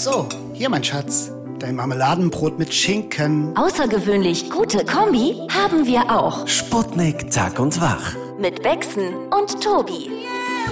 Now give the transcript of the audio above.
So, hier mein Schatz, dein Marmeladenbrot mit Schinken. Außergewöhnlich gute Kombi haben wir auch. Sputnik, Zack und Wach. Mit Bexen und Tobi.